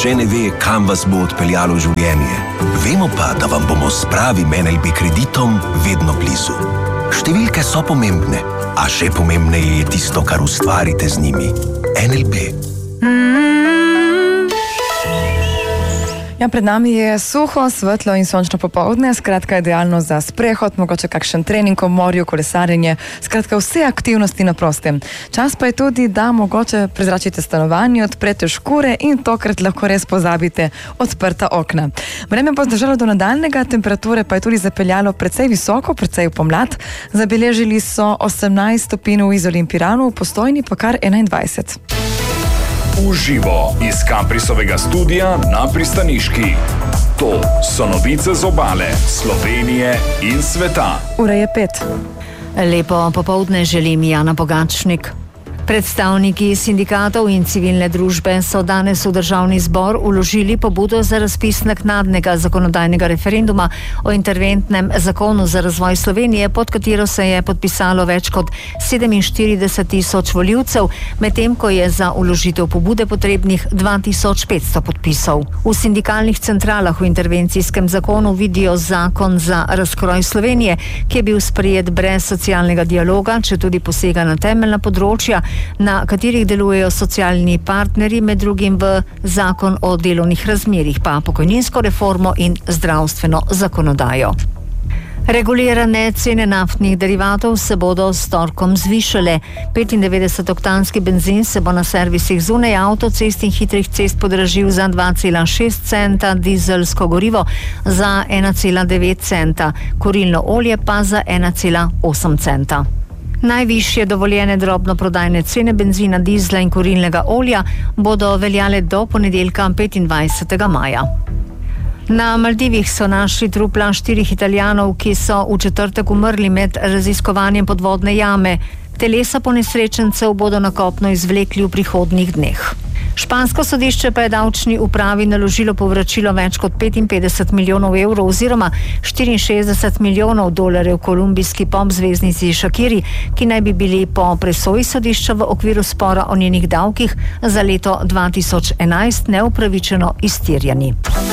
nihče ne ve, kam vas bo odpeljalo življenje. Vemo pa, da vam bomo s pravim NLB kreditom vedno blizu. Številke so pomembne, a še pomembneje je tisto, kar ustvarite z njimi. NLB. Ja, pred nami je suho, svetlo in sončno popoldne, skratka idealno za sprehod, mogoče kakšen trening v morju, kolesarjenje, skratka vse aktivnosti na prostem. Čas pa je tudi, da mogoče prezračite stanovanje, odprete škure in tokrat lahko res pozabite odprta okna. Vreme bo zdržalo do nadaljnega, temperature pa je tudi zapeljalo precej visoko, precej v pomlad. Zabeležili so 18 stopinj v Izoli in Piranu, v Postojni pa kar 21. Uživo iz Caprisovega studia na Pristaniški. To so novice z obale, Slovenije in sveta. Ura je 5. Lepo popoldne želim, Jana Pogačnik. Predstavniki sindikatov in civilne družbe so danes v Državni zbor vložili pobudo za razpis naknadnega zakonodajnega referenduma o interventnem zakonu za razvoj Slovenije, pod katero se je podpisalo več kot 47.000 volivcev, medtem ko je za vložitev pobude potrebnih 2.500 podpisov. V sindikalnih centralah v intervencijskem zakonu vidijo zakon za razkroj Slovenije, ki je bil sprejet brez socialnega dialoga, če tudi posega na temeljna področja, na katerih delujejo socialni partnerji, med drugim v zakon o delovnih razmerjih, pa pokojninsko reformo in zdravstveno zakonodajo. Regulirane cene naftnih derivatov se bodo s torkom zvišale. 95-oktanski benzin se bo na servisih zunaj avtocest in hitrih cest podražil za 2,6 centa, dizelsko gorivo za 1,9 centa, kurilno olje pa za 1,8 centa. Najvišje dovoljene drobnoprodajne cene benzina, dizla in kurilnega olja bodo veljale do ponedeljka 25. maja. Na Maldivih so našli trupla 4 Italijanov, ki so v četrtek umrli med raziskovanjem podvodne jame. Telesa ponesrečencev bodo na kopno izvlekli v prihodnjih dneh. Špansko sodišče pa je davčni upravi naložilo povračilo več kot 55 milijonov evrov oziroma 64 milijonov dolarjev kolumbijski pop zvezdnici Shakiri, ki naj bi bili po presoji sodišča v okviru spora o njenih davkih za leto 2011 neupravičeno izterjani.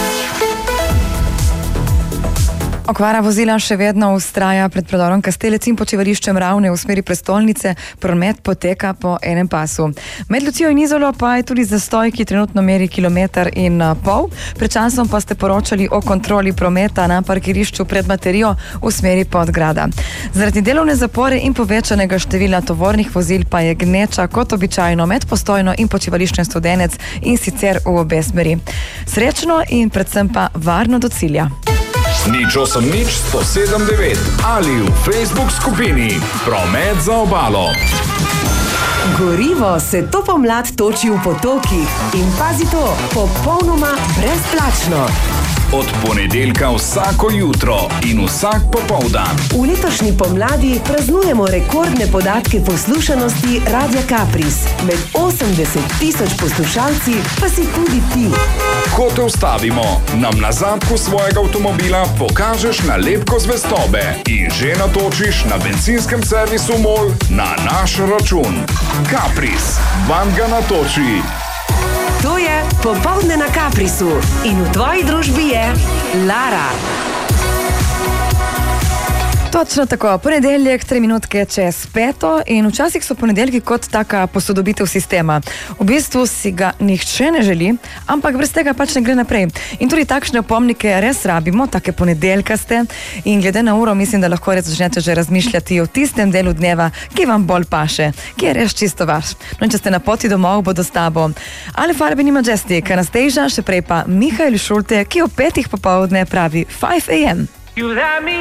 Okvara vozila še vedno vztraja pred predorom Kastelec in počivališčem Ravne v smeri prestolnice, promet poteka po enem pasu. Med Lucijo in Izolo pa je tudi zastoj, ki trenutno meri 1,5 kilometra. Pred časom pa ste poročali o kontroli prometa na parkirišču pred Materijo v smeri Podgrada. Zaradi delovne zapore in povečanega števila tovornih vozil pa je gneča kot običajno med Postojno in počivališčem Studenec in sicer v obe smeri. Srečno in predvsem pa varno do cilja. Nič 179 ali v Facebook skupini Promet za obalo. Gorivo se to pomlad toči v potokih in pazi to, popolnoma brezplačno. Od ponedeljka vsako jutro in vsak popoldan. V letošnji pomladi praznujemo rekordne podatke poslušanosti Radia Capris. Med 80.000 poslušalci pa si tudi ti. Ko te ustavimo, nam na zadku svojega avtomobila pokažeš nalepko zvestobe in že natočiš na bencinskem servisu MOL na naš račun. Capris vam ga natoči. To je Popoldne na Caprisu in v tvoji družbi je Lara. Točno tako, ponedeljek, 3 minutke čez 5 in včasih so ponedeljki kot taka posodobitev sistema. V bistvu si ga nihče ne želi, ampak brez tega pač ne gre naprej. In tudi takšne opomnike res rabimo, take ponedeljkaste in glede na uro mislim, da lahko res začnete že razmišljati o tistem delu dneva, ki vam bolj paše, ki je res čisto vaš. No in če ste na poti domov, bodo s tabo Ale Farben in Majestic, Anastasia, še prej pa Mihael Schulte, ki o 5 popoldne pravi 5 AM.